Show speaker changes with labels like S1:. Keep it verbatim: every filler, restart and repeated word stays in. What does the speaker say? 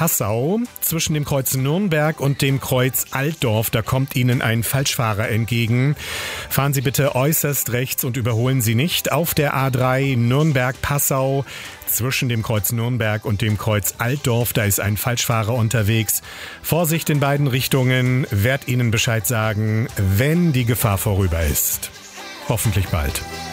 S1: Passau. Zwischen dem Kreuz Nürnberg und dem Kreuz Altdorf, da kommt Ihnen ein Falschfahrer entgegen. Fahren Sie bitte äußerst rechts und überholen Sie nicht. Auf der A drei Nürnberg-Passau zwischen dem Kreuz Nürnberg und dem Kreuz Altdorf, da ist ein Falschfahrer unterwegs. Vorsicht in beiden Richtungen, werd Ihnen Bescheid sagen, wenn die Gefahr vorüber ist. Hoffentlich bald.